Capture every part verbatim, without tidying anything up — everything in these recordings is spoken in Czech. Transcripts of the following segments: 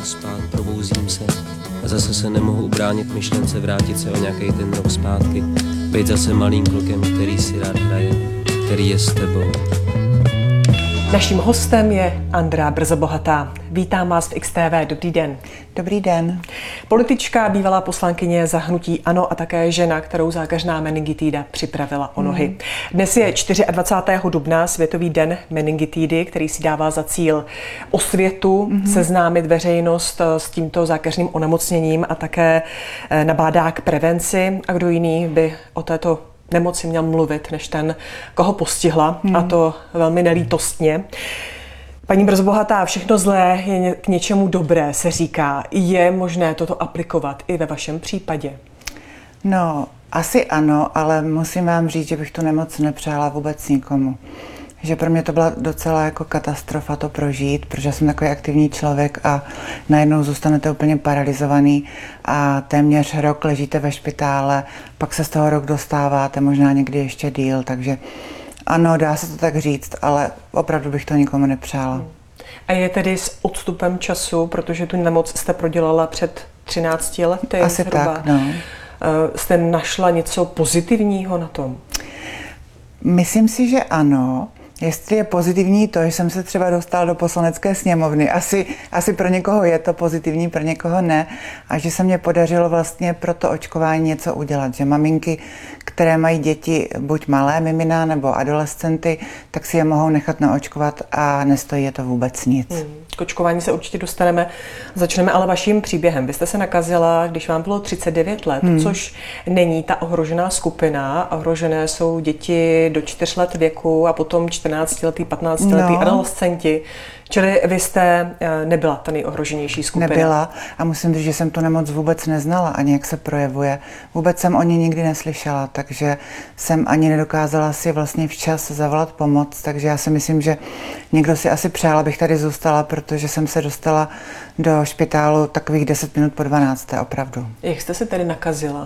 spát, probouzím se a zase se nemohu ubránit myšlence vrátit se o nějaký ten rok zpátky. Být zase malým klukem, který si rád hraje, který je s tebou. Naším hostem je Andrea Brzobohatá. Vítám vás v X T V. Dobrý den. Dobrý den. Politička, bývalá poslankyně za hnutí ANO a také žena, kterou zákeřná meningitída připravila o nohy. Hmm. Dnes je dvacátého čtvrtého dubna, Světový den meningitidy, který si dává za cíl osvětu, hmm. seznámit veřejnost s tímto zákeřným onemocněním a také nabádá k prevenci. A kdo jiný by o této nemoci měl mluvit, než ten, koho postihla, hmm. a to velmi nelítostně. Paní Brzobohatá, všechno zlé je k něčemu dobré, se říká. Je možné toto aplikovat i ve vašem případě? No, asi ano, ale musím vám říct, že bych tu nemoc nepřála vůbec nikomu. Že pro mě to byla docela jako katastrofa to prožít, protože jsem takový aktivní člověk a najednou zůstanete úplně paralizovaný a téměř rok ležíte ve špitále, pak se z toho rok dostáváte, možná někdy ještě díl, takže ano, dá se to tak říct, ale opravdu bych to nikomu nepřála. A je tedy s odstupem času, protože tu nemoc jste prodělala před třinácti lety? Asi zhruba. tak, no. Jste našla něco pozitivního na tom? Myslím si, že ano. Jestli je pozitivní to, že jsem se třeba dostala do poslanecké sněmovny, asi, asi pro někoho je to pozitivní, pro někoho ne, a že se mně podařilo vlastně pro to očkování něco udělat, že maminky, které mají děti buď malé mimina nebo adolescenty, tak si je mohou nechat naočkovat a nestojí je to vůbec nic. Hmm. K očkování se určitě dostaneme. Začneme ale vaším příběhem. Vy jste se nakazila, když vám bylo třicet devět let, hmm. což není ta ohrožená skupina. Ohrožené jsou děti do čtyř let věku a potom čtrnáctiletí, patnáctiletí no. adolescenti. Čili vy jste nebyla ta nejohroženější skupina. Nebyla a musím říct, že jsem tu nemoc vůbec neznala, ani jak se projevuje. Vůbec jsem o ní nikdy neslyšela, takže jsem ani nedokázala si vlastně včas zavolat pomoc, takže já si myslím, že někdo si asi přál, abych tady zůstala, protože jsem se dostala do špitálu takových deset minut po dvanácté, opravdu. Jak jste se tedy nakazila?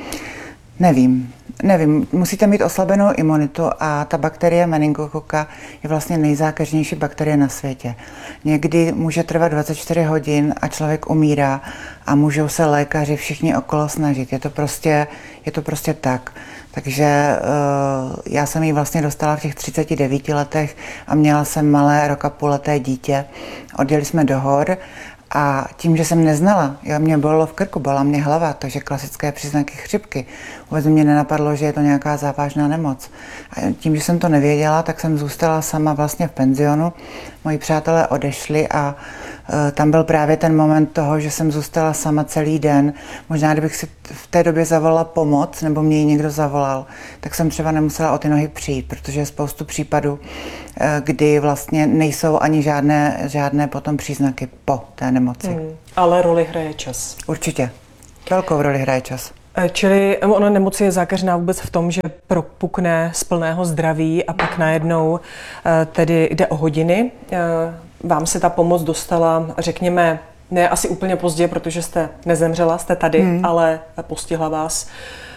Nevím. Nevím, musíte mít oslabenou imunitu a ta bakterie meningokoka je vlastně nejzákeřnější bakterie na světě. Někdy může trvat dvacet čtyři hodin a člověk umírá a můžou se lékaři všichni okolo snažit. Je to prostě, je to prostě tak. Takže uh, já jsem ji vlastně dostala v těch třiceti devíti letech a měla jsem malé rok a půl leté dítě. Odjeli jsme do hor. A tím, že jsem neznala, jo, mě bolelo v krku, bolela mě hlava, takže klasické příznaky chřipky. Vůbec mě nenapadlo, že je to nějaká závažná nemoc. A tím, že jsem to nevěděla, tak jsem zůstala sama vlastně v penzionu. Moji přátelé odešli a uh, tam byl právě ten moment toho, že jsem zůstala sama celý den. Možná, kdybych si v té době zavolala pomoc, nebo mě ji někdo zavolal, tak jsem třeba nemusela o ty nohy přijít, protože je spoustu případů, uh, kdy vlastně nejsou ani žádné, žádné potom příznaky po té nemoci. Hmm, ale roli hraje čas. Určitě. Velkou roli hraje čas. Čili ona nemoc je zákeřná vůbec v tom, že propukne z plného zdraví a pak najednou tedy jde o hodiny. Vám se ta pomoc dostala, řekněme, ne asi úplně pozdě, protože jste nezemřela, jste tady, hmm. ale postihla vás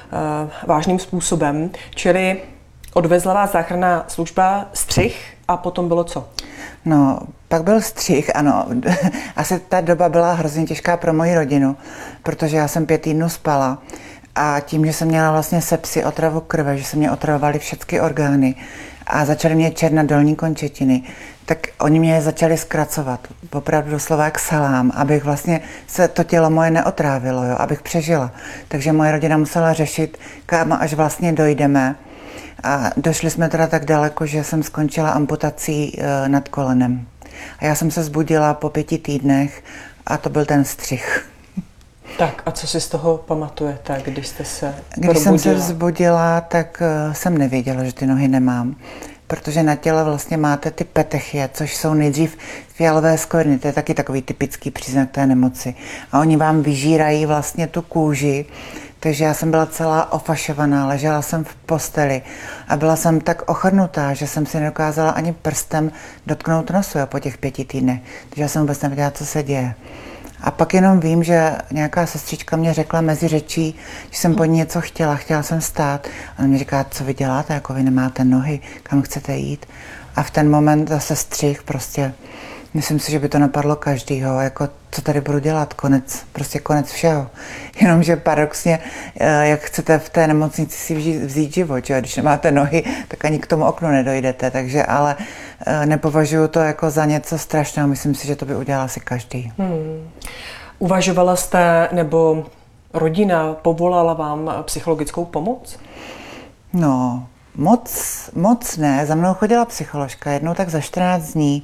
vážným způsobem. Čili odvezla vás záchranná služba, střih a potom bylo co? No, pak byl střih, ano. Asi ta doba byla hrozně těžká pro moji rodinu, protože já jsem pět týdnů spala a tím, že jsem měla vlastně sepsi, otravu krve, že se mě otravovaly všechny orgány a začaly mě černé dolní končetiny, tak oni mě začali zkracovat, opravdu doslova jak salám, abych vlastně se to tělo moje neotrávilo, jo, abych přežila. Takže moje rodina musela řešit, kam až vlastně dojdeme. A došli jsme teda tak daleko, že jsem skončila amputací e, nad kolenem. A já jsem se zbudila po pěti týdnech a to byl ten střih. Tak a co si z toho pamatujete, když jste se Když probudila? jsem se vzbudila, tak e, jsem nevěděla, že ty nohy nemám. Protože na těle vlastně máte ty petechie, což jsou nejdřív fialové skvrny, to je taky takový typický příznak té nemoci. A oni vám vyžírají vlastně tu kůži, takže já jsem byla celá ofašovaná, ležela jsem v posteli a byla jsem tak ochrnutá, že jsem si nedokázala ani prstem dotknout nosu jo, po těch pěti týdnech. Takže já jsem vůbec nevěděla, co se děje. A pak jenom vím, že nějaká sestřička mě řekla mezi řečí, že jsem po ní něco chtěla, chtěla jsem stát. A ona mi říká, co vy děláte, jako vy nemáte nohy, kam chcete jít. A v ten moment zase střih prostě Myslím si, že by to napadlo každýho, jako co tady budu dělat, konec, prostě konec všeho. Jenomže paradoxně, jak chcete v té nemocnici si vzít, vzít život, že? Když nemáte nohy, tak ani k tomu oknu nedojdete, takže ale nepovažuji to jako za něco strašného, myslím si, že to by udělal asi každý. Hmm. Uvažovala jste, nebo rodina povolala vám psychologickou pomoc? No, moc, moc ne. Za mnou chodila psycholožka jednou tak za čtrnáct dní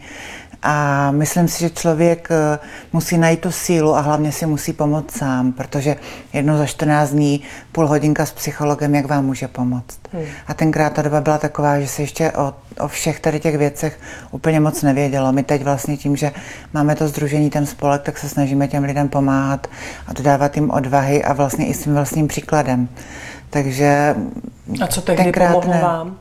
a myslím si, že člověk musí najít tu sílu a hlavně si musí pomoct sám, protože jednou za čtrnáct dní půl hodinka s psychologem, jak vám může pomoct. Hmm. A tenkrát ta doba byla taková, že se ještě o, o všech tady těch věcech úplně moc nevědělo. My teď vlastně tím, že máme to sdružení, ten spolek, tak se snažíme těm lidem pomáhat a dodávat jim odvahy a vlastně i svým vlastním příkladem. Takže a co tehdy pomohlo ne. vám?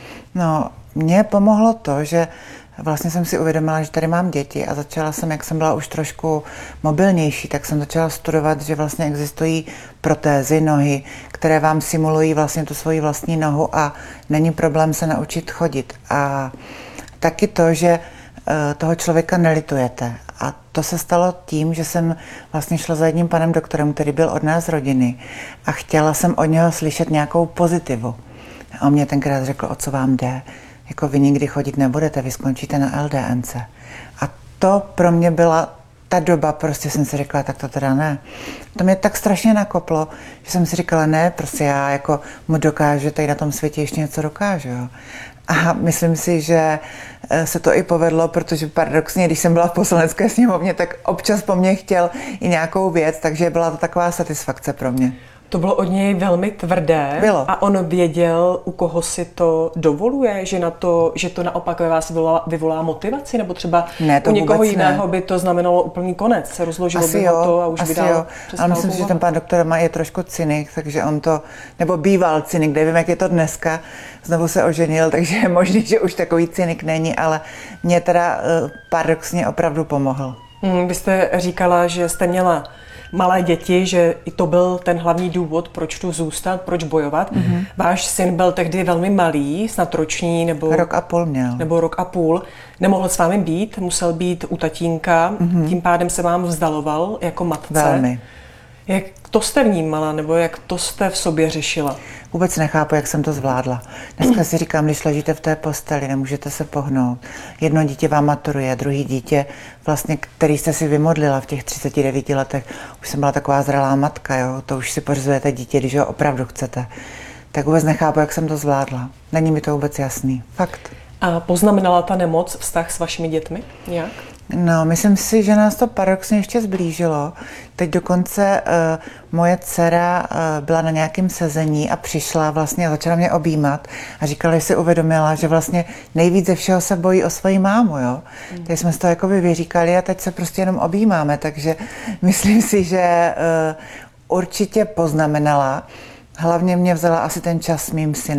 No, mně pomohlo to, že vlastně jsem si uvědomila, že tady mám děti a začala jsem, jak jsem byla už trošku mobilnější, tak jsem začala studovat, že vlastně existují protézy nohy, které vám simulují vlastně tu svoji vlastní nohu a není problém se naučit chodit. A taky to, že toho člověka nelitujete. A to se stalo tím, že jsem vlastně šla za jedním panem doktorem, který byl od nás z rodiny a chtěla jsem od něho slyšet nějakou pozitivu. A on mě tenkrát řekl, o co vám jde. Jako vy nikdy chodit nebudete, vy skončíte na el dé en ce. A to pro mě byla ta doba, prostě jsem si říkala, tak to teda ne. To mě tak strašně nakoplo, že jsem si říkala, ne, prostě já jako mu dokážu, že tady na tom světě ještě něco dokážu. Jo. A myslím si, že se to i povedlo, protože paradoxně, když jsem byla v poslanecké sněmovně, tak občas po mně chtěl i nějakou věc, takže byla to taková satisfakce pro mě. To bylo od něj velmi tvrdé. Bylo. A on věděl, u koho si to dovoluje, že, na to, že to naopak ve vás vyvolá, vyvolá motivaci, nebo třeba ne, to u někoho jiného ne. by to znamenalo úplný konec, rozložilo asi by jo, ho to a už by dál ale myslím si, že ten pán doktor má je trošku cynik, takže on to, nebo býval cynik, nevím, jak je to dneska, znovu se oženil, takže je možný, že už takový cynik není, ale mě teda uh, paradoxně opravdu pomohl. Hmm, vy jste říkala, že jste měla malé děti, že i to byl ten hlavní důvod, proč tu zůstat, proč bojovat. Mm-hmm. Váš syn byl tehdy velmi malý, snad roční, nebo rok a půl měl. Nebo rok a půl. Nemohl s vámi být, musel být u tatínka, mm-hmm. tím pádem se vám vzdaloval jako matce. Velmi. Jak to jste vnímala, nebo jak to jste v sobě řešila? Vůbec nechápu, jak jsem to zvládla. Dneska si říkám, když ležíte v té posteli, nemůžete se pohnout. Jedno dítě vám maturuje, druhý dítě, vlastně, který jste si vymodlila v těch třiceti devíti letech. Už jsem byla taková zralá matka, jo? To už si pořizujete dítě, když ho opravdu chcete. Tak vůbec nechápu, jak jsem to zvládla. Není mi to vůbec jasný. Fakt. A poznamenala ta nemoc vztah s vašimi dětmi nějak? No, myslím si, že nás to paradoxně ještě zblížilo. Teď dokonce uh, moje dcera uh, byla na nějakém sezení a přišla vlastně a začala mě objímat a říkala, že si uvědomila, že vlastně nejvíc ze všeho se bojí o svoji mámu, jo. Mm. Teď jsme si to jakoby vyříkali a teď se prostě jenom objímáme, takže myslím si, že uh, určitě poznamenala. Hlavně mě vzala asi ten čas s mým synem.